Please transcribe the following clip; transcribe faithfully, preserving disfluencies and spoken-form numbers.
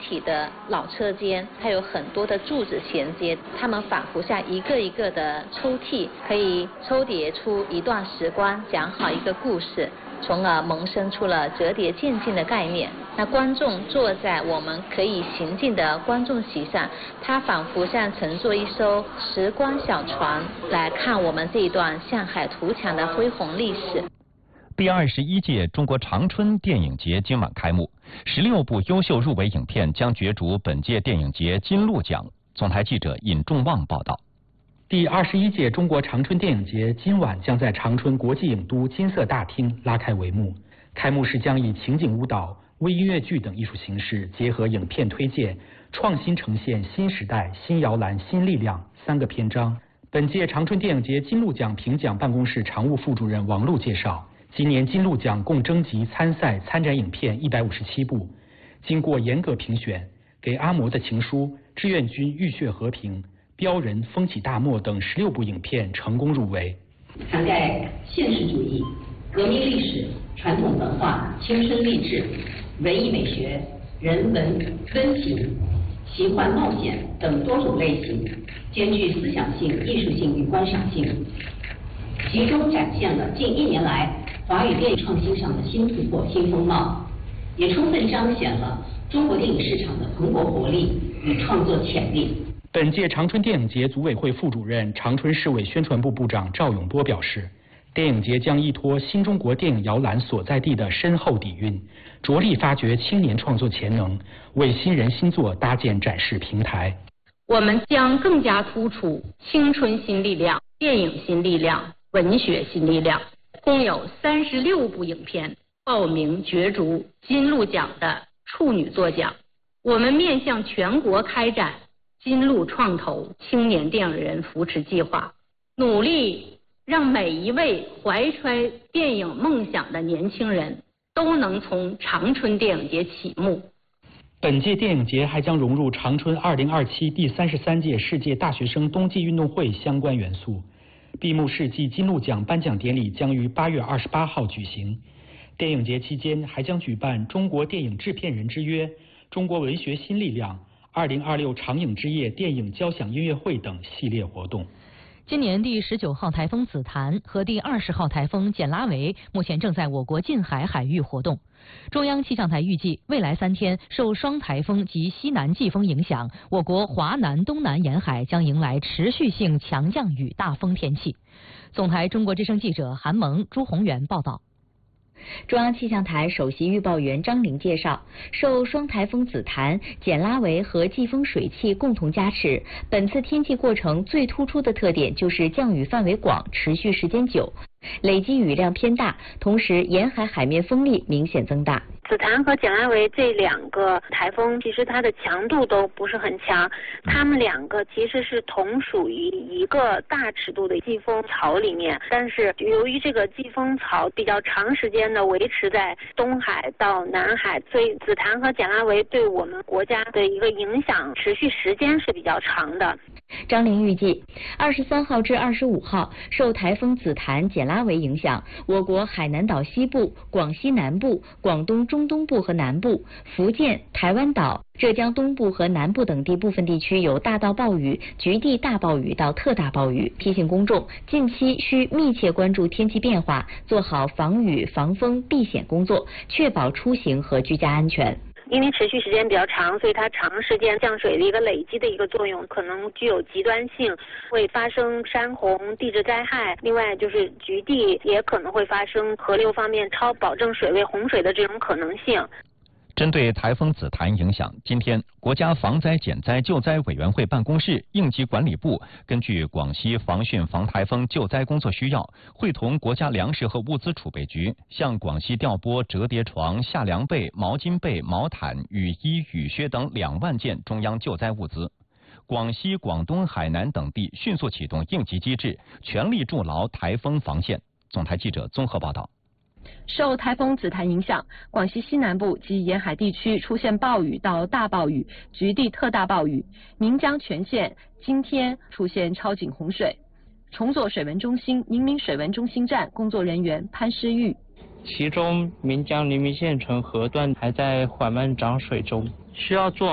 体的老车间，它有很多的柱子衔接，它们仿佛像一个一个的抽屉，可以抽叠出一段时光，讲好一个故事，从而萌生出了折叠渐进的概念。那观众坐在我们可以行进的观众席上，他仿佛像乘坐一艘时光小船来看我们这一段向海图强的恢宏历史。 第二十一届中国长春电影节今晚开幕，十六部优秀入围影片将角逐本届电影节金鹿奖。总台记者尹仲旺报道。 第二十一届中国长春电影节今晚将在长春国际影都金色大厅拉开帷幕。开幕式将以情景舞蹈、微音乐剧等艺术形式，结合影片推荐，创新呈现新时代、新摇篮、新力量三个篇章。本届长春电影节金鹿奖评奖办公室常务副主任王璐介绍，今年金鹿奖共征集参赛参展影片一百五十七部，经过严格评选，给阿嬷的情书、志愿军浴血和平、标人风起大漠等十六部影片成功入围， 涵盖现实主义、革命历史、传统文化、青春励志、文艺美学、人文、温情、奇幻冒险等多种类型，兼具思想性、艺术性与观赏性，集中展现了近一年来华语电影创新上的新突破、新风貌，也充分彰显了中国电影市场的蓬勃活力与创作潜力。 本届长春电影节组委会副主任、长春市委宣传部部长赵永波表示，电影节将依托新中国电影摇篮所在地的深厚底蕴，着力发掘青年创作潜能，为新人新作搭建展示平台。 我们将更加突出青春新力量、电影新力量、文学新力量，共有三十六部影片报名角逐金鹿奖的处女作奖。我们面向全国开展金鹿创投青年电影人扶持计划，努力让每一位怀揣电影梦想的年轻人都能从长春电影节启幕。 本届电影节还将融入长春二零二七第三十三届世界大学生冬季运动会相关元素。闭幕式暨金鹿奖颁奖典礼将于八月二十八号举行。电影节期间还将举办中国电影制片人之约、中国文学新力量、二零二六长影之夜电影交响音乐会等系列活动。 今年第十九号台风紫檀和第二十号台风简拉维目前正在我国近海海域活动。中央气象台预计，未来三天受双台风及西南季风影响，我国华南、东南沿海将迎来持续性强降雨大风天气。总台中国之声记者韩萌、朱宏元报道。 中央气象台首席预报员张玲介绍，受双台风紫檀、简拉维和季风水汽共同加持，本次天气过程最突出的特点就是降雨范围广、持续时间久，累积雨量偏大，同时沿海海面风力明显增大。 紫檀和简拉维这两个台风，其实它的强度都不是很强，它们两个其实是同属于一个大尺度的季风槽里面，但是由于这个季风槽比较长时间的维持在东海到南海，所以紫檀和简拉维对我们国家的一个影响持续时间是比较长的。 张玲预计，二十三号至二十五号受台风紫檀、简拉维影响，我国海南岛西部、广西南部、广东中东部和南部、福建、台湾岛、浙江东部和南部等地部分地区有大到暴雨、局地大暴雨到特大暴雨，提醒公众近期需密切关注天气变化，做好防雨、防风、避险工作，确保出行和居家安全。 因为持续时间比较长，所以它长时间降水的一个累积的一个作用，可能具有极端性，会发生山洪、地质灾害。另外就是局地也可能会发生河流方面超保证水位洪水的这种可能性。 针对台风紫檀影响，今天国家防灾减灾救灾委员会办公室应急管理部根据广西防汛防台风救灾工作需要，会同国家粮食和物资储备局向广西调拨折叠床、夏凉被、毛巾被、毛毯、雨衣、雨靴等两万件中央救灾物资。广西、广东、海南等地迅速启动应急机制，全力筑牢台风防线。总台记者综合报道。 受台风紫檀影响，广西西南部及沿海地区出现暴雨到大暴雨、局地特大暴雨，岷江全县今天出现超警洪水。重左水文中心宁明水文中心站工作人员潘诗玉， 其中岷江宁明县城河段还在缓慢涨水中，需要做